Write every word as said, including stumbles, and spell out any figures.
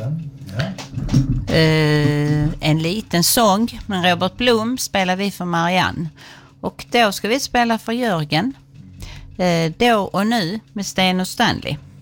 Ja. Uh, en liten sång med Robert Blom spelar vi för Marianne. Och då ska vi spela för Jörgen. Uh, då och nu med Sten och Stanley.